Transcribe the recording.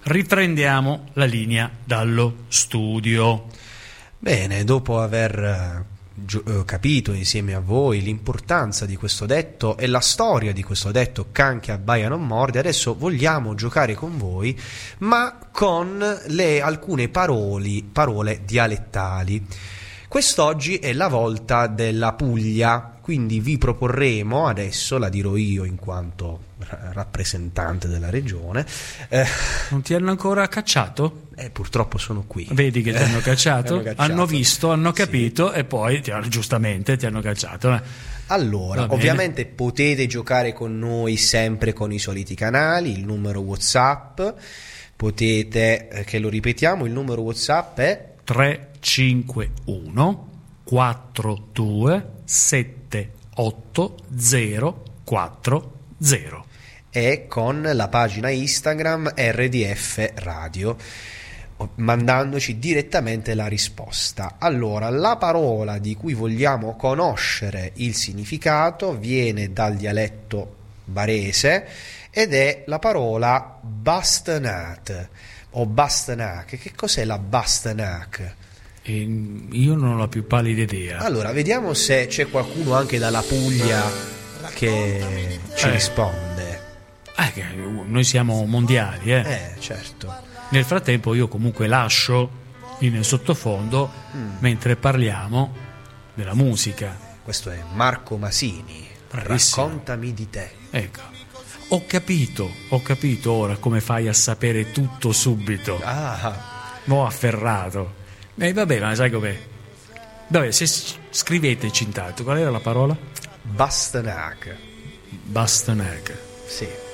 riprendiamo la linea dallo studio. Bene, dopo aver capito insieme a voi l'importanza di questo detto e la storia di questo detto "can che abbaia non morde", adesso vogliamo giocare con voi, ma con alcune parole dialettali. Quest'oggi è la volta della Puglia, quindi vi proporremo, adesso la dirò io in quanto rappresentante della regione. Non ti hanno ancora cacciato? Purtroppo sono qui. Vedi che ti hanno cacciato? Hanno visto, hanno capito, sì. E poi giustamente ti hanno cacciato. Allora, ovviamente potete giocare con noi sempre con i soliti canali, il numero WhatsApp, potete, che lo ripetiamo, il numero WhatsApp è 351 42 78 040 e con la pagina Instagram RDF Radio, mandandoci direttamente la risposta. Allora, la parola di cui vogliamo conoscere il significato viene dal dialetto barese ed è la parola bastanat o bastenac. Che cos'è la bastenac? Io non ho la più pallida idea. Allora, vediamo se c'è qualcuno anche dalla Puglia che ci risponde. Noi siamo mondiali, certo. Nel frattempo io comunque lascio in sottofondo mentre parliamo della musica. Questo è Marco Masini. Bravissimo. Raccontami di te. Ecco. Ho capito ora come fai a sapere tutto subito. M'ho afferrato. Vabbè, ma sai com'è? Vabbè, se scriveteci intanto, qual era la parola? Bastenac. Bastenac. Sì.